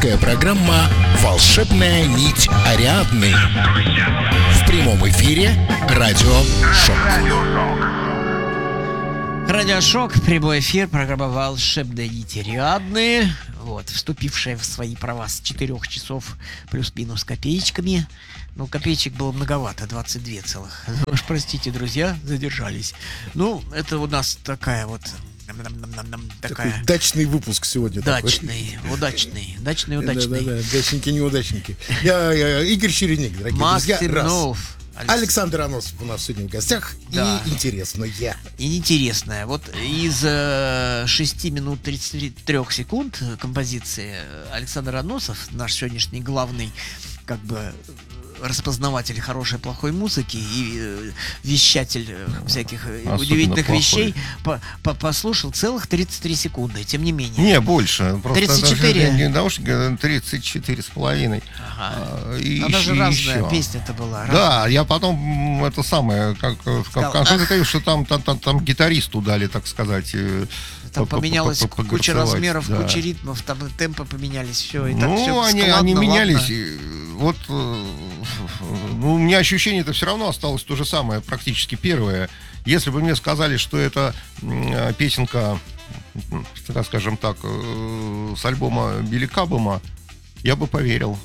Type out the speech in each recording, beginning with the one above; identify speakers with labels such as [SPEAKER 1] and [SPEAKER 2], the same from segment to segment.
[SPEAKER 1] Авторская программа «Волшебная нить Ариадны». В прямом эфире Радио Шок.
[SPEAKER 2] Радиошок, прямой эфир, программа «Волшебная нить Ариадны». Вот, вступившая в свои права с 4 часов плюс-минус копеечками. Ну, копеечек было многовато, 22 целых. Уж простите, друзья, задержались. Ну, это у нас такая вот...
[SPEAKER 3] Такой дачный выпуск сегодня.
[SPEAKER 2] Дачный, удачный.
[SPEAKER 3] Да, дачники-неудачники. Я Игорь Чередник, дорогие друзья.
[SPEAKER 2] Максимов.
[SPEAKER 3] Александр Аносов у нас сегодня в гостях.
[SPEAKER 2] Да.
[SPEAKER 3] И интересное.
[SPEAKER 2] И интересное. Вот из 6 минут 33 секунд композиции Александр Аносов, наш сегодняшний главный, как бы, распознаватель хорошей и плохой музыки и вещатель всяких особенно удивительных плохой вещей, послушал целых 33 секунды, тем не менее.
[SPEAKER 4] Не, больше.
[SPEAKER 2] 34?
[SPEAKER 4] Не наушники, 34 с половиной.
[SPEAKER 2] Ага.
[SPEAKER 4] И
[SPEAKER 2] она же разная
[SPEAKER 4] еще.
[SPEAKER 2] Песня-то была.
[SPEAKER 4] Да, я потом это самое, как в конце говорил, что там гитаристу дали, так сказать.
[SPEAKER 2] Там поменялась куча размеров, да. Куча ритмов, там темпы поменялись, все. И так
[SPEAKER 4] ну,
[SPEAKER 2] все
[SPEAKER 4] они менялись.
[SPEAKER 2] Ладно.
[SPEAKER 4] Вот, ну, у меня ощущение-то все равно осталось то же самое, практически первое. Если бы мне сказали, что это песенка, скажем так, с альбома Билли Кабома, я бы поверил.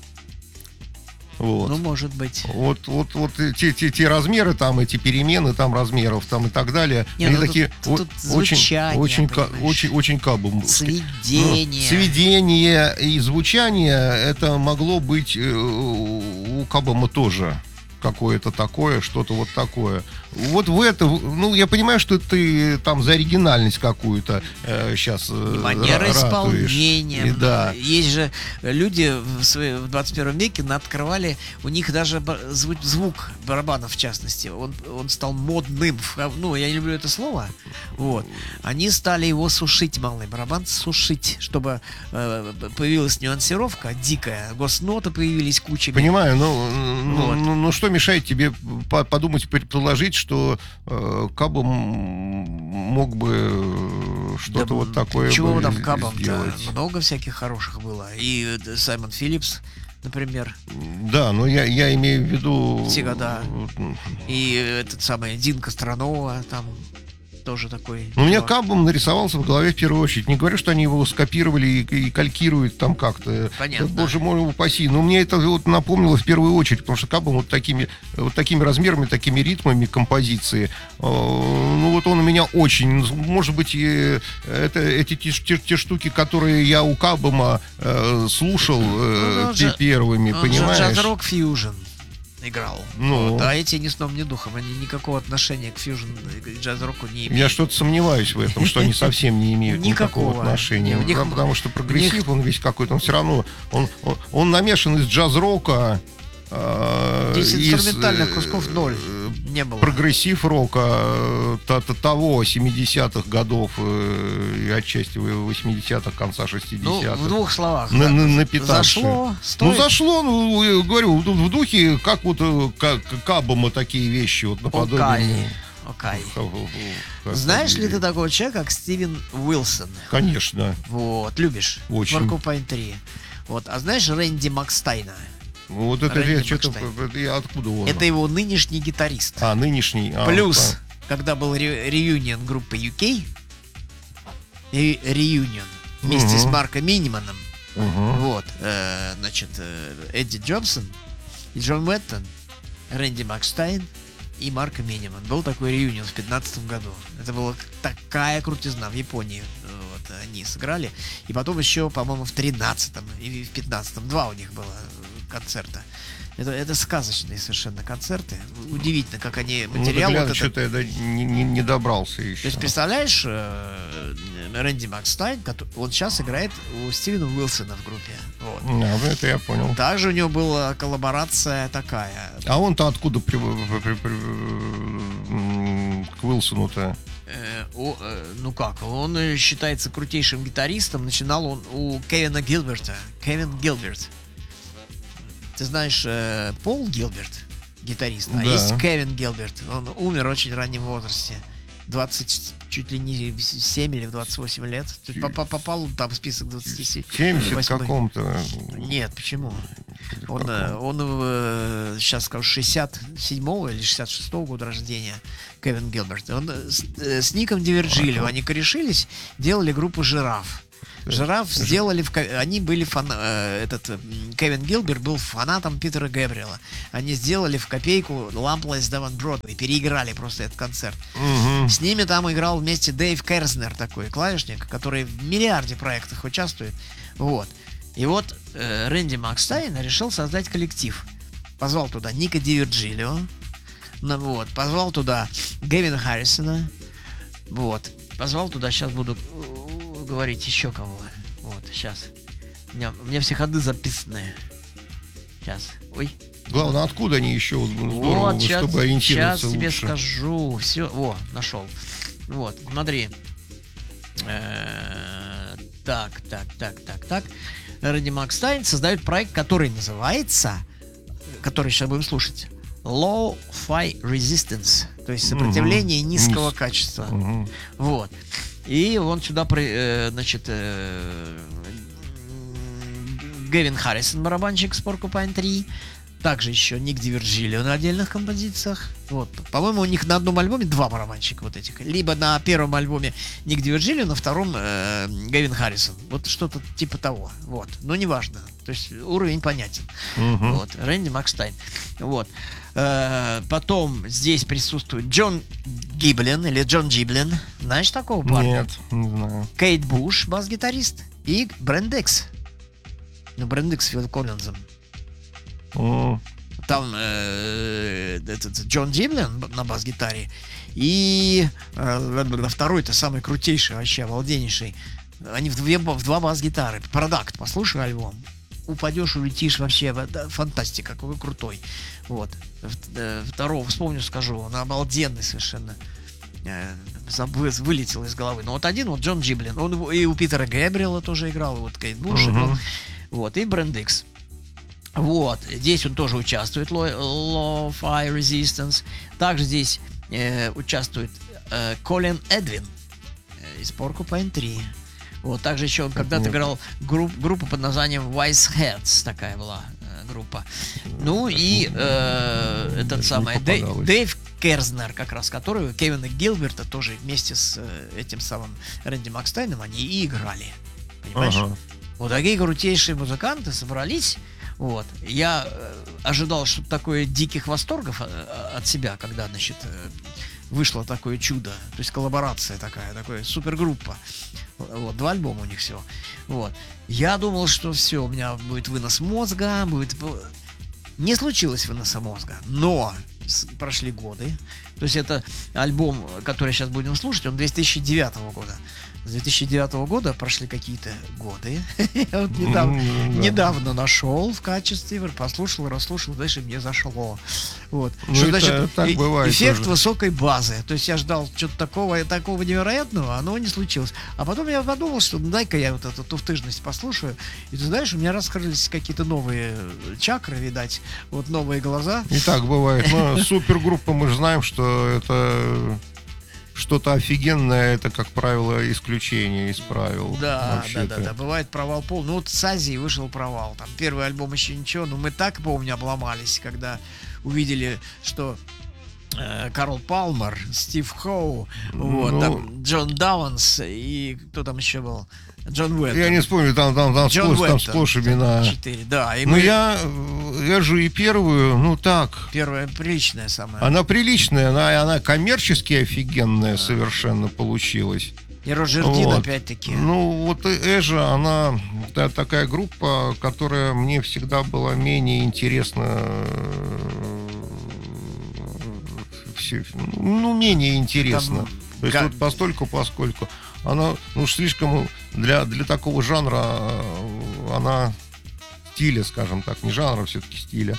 [SPEAKER 4] Вот.
[SPEAKER 2] Ну, может быть.
[SPEAKER 4] Вот те размеры там, эти перемены там размеров там и так далее.
[SPEAKER 2] Не,
[SPEAKER 4] они
[SPEAKER 2] ну,
[SPEAKER 4] такие
[SPEAKER 2] тут
[SPEAKER 4] очень кабом.
[SPEAKER 2] Сведение.
[SPEAKER 4] Сведение и звучание это могло быть у Кабома тоже. Какое-то такое, что-то вот такое. Вот в это, ну, я понимаю, что ты там за оригинальность какую-то сейчас
[SPEAKER 2] манера исполнения.
[SPEAKER 4] Да.
[SPEAKER 2] Есть же люди в 21 веке наоткрывали, у них даже звук барабанов, в частности, он стал модным. Ну, я не люблю это слово. Вот. Они стали его сушить, малый барабан, сушить, чтобы появилась нюансировка дикая, госноты появились кучами.
[SPEAKER 4] Понимаю, ну что мешает тебе подумать, предположить, что Кабом мог бы что-то да, вот такое
[SPEAKER 2] чего
[SPEAKER 4] бы
[SPEAKER 2] там Кабом-то?
[SPEAKER 4] сделать.
[SPEAKER 2] Много всяких хороших было. И Саймон Филлипс, например.
[SPEAKER 4] Да, но я имею в виду...
[SPEAKER 2] Всегда, да. И этот самый Дин Костронова там... тоже такой.
[SPEAKER 4] У меня Кабом нарисовался в голове в первую очередь. Не говорю, что они его скопировали и калькируют там как-то.
[SPEAKER 2] Понятно.
[SPEAKER 4] Боже мой, упаси. Но мне это вот напомнило в первую очередь, потому что Кабом вот такими размерами, такими ритмами композиции. Ну вот он у меня очень, может быть, эти те штуки, которые я у Кабома слушал первыми, понимаешь?
[SPEAKER 2] Джаз-рок фьюжн играл.
[SPEAKER 4] Ну.
[SPEAKER 2] Вот. А эти ни сном, ни духом. Они никакого отношения к фьюжн, к джаз-року не имеют.
[SPEAKER 4] Я что-то сомневаюсь в этом, что они совсем не имеют никакого отношения. Потому что прогрессив, он весь какой-то, он все равно, он намешан из джаз-рока.
[SPEAKER 2] Здесь инструментальных кусков ноль не было.
[SPEAKER 4] Прогрессив рока того 70-х годов и отчасти 80-х, конца 60-х.
[SPEAKER 2] Ну, в двух словах.
[SPEAKER 4] Зашло? Ну, зашло, я говорю, в духе, как вот Кабома такие вещи вот наподобие.
[SPEAKER 2] Окей. Знаешь ли ты такого человека, как Стивен Уилсон?
[SPEAKER 4] Конечно.
[SPEAKER 2] Вот, любишь?
[SPEAKER 4] Очень.
[SPEAKER 2] Porcupine Tree. Вот, а знаешь Рэнди Макстайна?
[SPEAKER 4] Вот это я что-то... Откуда он?
[SPEAKER 2] Это его нынешний гитарист.
[SPEAKER 4] Нынешний.
[SPEAKER 2] Плюс, когда был реюнион группы UK, реюнион вместе с Марком Миниманом, вот, значит, Эдди Джонсон и Джон Уэттон, Рэнди Макстайн и Марко Миниман. Был такой реюнион в 2015 году. Это была такая крутизна в Японии. Вот, они сыграли. И потом еще, по-моему, в 13-м и в 15-м 2 у них было концерта. Это сказочные совершенно концерты. Удивительно, как они материал...
[SPEAKER 4] Ну, что-то я не добрался еще.
[SPEAKER 2] То есть, представляешь, Рэнди Макстайн, он сейчас играет у Стивена Уилсона в группе. Вот.
[SPEAKER 4] Это я понял.
[SPEAKER 2] Также у него была коллаборация такая.
[SPEAKER 4] А он-то откуда к Уилсону-то?
[SPEAKER 2] Ну как, он считается крутейшим гитаристом. Начинал он у Кевина Гилберта. Кевин Гилберт. Ты знаешь, Пол Гилберт, гитарист, а есть Кевин Гилберт. Он умер в очень раннем возрасте. 20, чуть ли не 7 или в 28 лет. То есть попал там в список 27.
[SPEAKER 4] 70 каком-то.
[SPEAKER 2] Нет, почему? Он сейчас скажу, 67-го или 66-го года рождения, Кевин Гилберт. Он с Ником Дивирджилио, они корешились, делали группу «Жираф». Жираф сделали, они были Кевин Гилберт был фанатом Питера Гэбриэла. Они сделали в копейку Lamplights Down on Broadway, переиграли просто этот концерт. С ними там играл вместе Дэйв Керзнер, такой клавишник, который в миллиарде проектах участвует. Вот. И вот Рэнди Макстайн решил создать коллектив. Позвал туда Ника Дивирджилио, вот, позвал туда Гевина Харрисона, вот, позвал туда, сейчас буду говорить еще кого. Вот, сейчас. У меня все ходы записаны. Сейчас. Ой.
[SPEAKER 4] Главное, откуда они еще здорово,
[SPEAKER 2] вот, сейчас,
[SPEAKER 4] чтобы ориентироваться
[SPEAKER 2] сейчас тебе
[SPEAKER 4] лучше.
[SPEAKER 2] скажу. Все. О, нашел. Вот, смотри. Так. Рэнди Макстайн создает проект, который называется, который сейчас будем слушать, Lo-Fi Resistance, то есть сопротивление низкого качества. Вот. И он сюда, значит, Гевин Харрисон, барабанщик с Porcupine Tree. Также еще Ник Дивирджилио на отдельных композициях. Вот. По-моему, у них на одном альбоме 2 барабанщика вот этих. Либо на первом альбоме Ник Дивирджилио, на втором Гевин Харрисон. Вот что-то типа того. Вот. Но неважно. То есть уровень понятен. Вот. Рэнди Макстайн. Вот. Потом здесь присутствует Джон Гиблин или Джон Джиблин. Знаешь такого парня?
[SPEAKER 4] Нет, не знаю.
[SPEAKER 2] Кейт Буш, бас-гитарист. И Брэнд Икс. Ну, Брэнд Икс с Фил Коллинзом. Там этот Джон Джиблин на бас-гитаре. И второй-то самый крутейший, вообще обалденнейший. Они в 2 бас-гитары. Продакт, послушай альбом. Упадешь, улетишь, вообще фантастика, какой крутой. Вот. Второго вспомню, скажу, он обалденный совершенно. Вылетел из головы. Но вот один, вот Джон Джиблин, он и у Питера Гэбриэла тоже играл, и вот Кейт Буш играл. Вот, и Брэнд Икс. Вот, здесь он тоже участвует, Lo-Fi Resistance. Также здесь участвует Колин Эдвин из Porcupine Tree. Вот, также еще он когда-то играл группу под названием Wise Heads, такая была группа. Ну и этот самый Дэйв Керзнер, как раз, который Кевина Гилберта тоже вместе с этим самым Рэнди Макстайном они и играли. Понимаешь? Вот такие крутейшие музыканты собрались. Вот. Я ожидал что-то такое диких восторгов от себя, когда, значит, вышло такое чудо. То есть коллаборация такая супергруппа. Вот, 2 альбома у них всего. Вот. Я думал, что все, у меня будет вынос мозга, Не случилось выноса мозга, но прошли годы. То есть это альбом, который сейчас будем слушать, он 2009 года. С 2009 года прошли какие-то годы. Я вот недавно нашел в качестве, послушал, расслушал, дальше мне зашло. Вот.
[SPEAKER 4] Ну,
[SPEAKER 2] что значит
[SPEAKER 4] так бывает
[SPEAKER 2] эффект
[SPEAKER 4] тоже.
[SPEAKER 2] высокой базы. То есть я ждал что-то такого невероятного, оно не случилось. А потом я подумал, что дай-ка я вот эту туфтыжность послушаю. И ты знаешь, у меня раскрылись какие-то новые чакры, видать, вот новые глаза.
[SPEAKER 4] И так бывает. Но супергруппа, мы же знаем, что это что-то офигенное, это, как правило, исключение из правил.
[SPEAKER 2] Да, бывает провал полный. Ну вот с Азии вышел провал. Там первый альбом еще ничего, но мы так, помню, обломались, когда увидели, что Карл Палмер, Стив Хоу, вот, там Джон Даунс и кто там еще был? Джон Уэттон.
[SPEAKER 4] Я не вспомню, там сплошь имена.
[SPEAKER 2] 4, да. И
[SPEAKER 4] ну, я же и первую, ну так.
[SPEAKER 2] Первая приличная самая.
[SPEAKER 4] Она приличная, она коммерчески офигенная совершенно получилась.
[SPEAKER 2] И Роджер Дин, опять-таки.
[SPEAKER 4] Ну, вот Эжа, она такая группа, которая мне всегда была менее интересна. Ну, менее интересно. То есть вот поскольку она, ну, слишком для такого жанра, она стиля, скажем так, не жанра, все-таки стиля.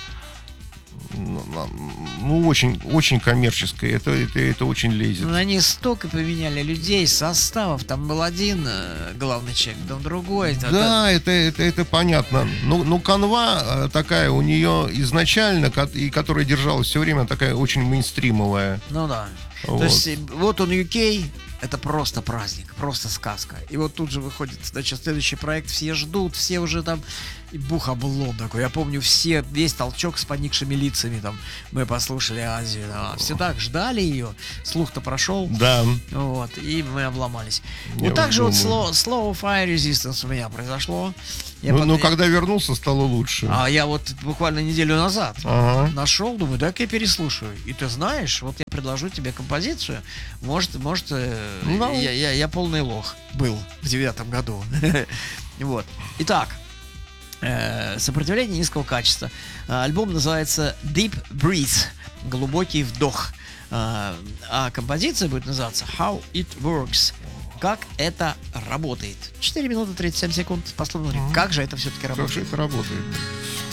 [SPEAKER 4] Ну, очень, очень коммерческая. Это очень лезет.
[SPEAKER 2] Ну, они столько поменяли людей, составов. Там был один главный человек, там другой.
[SPEAKER 4] Да, это понятно. Ну, канва такая у нее изначально, и которая держалась все время, такая очень мейнстримовая.
[SPEAKER 2] Ну да.
[SPEAKER 4] Вот.
[SPEAKER 2] То есть вот он UK, это просто праздник, просто сказка. И вот тут же выходит, значит, следующий проект, все ждут, все уже там, и бух-облом такой. Я помню, весь толчок с поникшими лицами, там, мы послушали Азию, да, все так ждали ее, слух-то прошел,
[SPEAKER 4] Да.
[SPEAKER 2] вот, и мы обломались.
[SPEAKER 4] Я
[SPEAKER 2] Вот так же вот
[SPEAKER 4] думаю.
[SPEAKER 2] slow fire resistance у меня произошло. Я
[SPEAKER 4] Но
[SPEAKER 2] под-
[SPEAKER 4] когда вернулся, стало лучше.
[SPEAKER 2] А я вот буквально неделю назад
[SPEAKER 4] Ага.
[SPEAKER 2] нашел, думаю, дай-ка я переслушаю. И ты знаешь, вот я предложу тебе композицию. Может,
[SPEAKER 4] Ну,
[SPEAKER 2] я полный лох был в 9-м году. Вот. Итак, сопротивление низкого качества. Альбом называется Deep Breath. Глубокий вдох. А композиция будет называться How It Works. Как это работает. 4 минуты 37 секунд. Послушаем, как же это все-таки
[SPEAKER 4] Как
[SPEAKER 2] работает.
[SPEAKER 4] же это работает?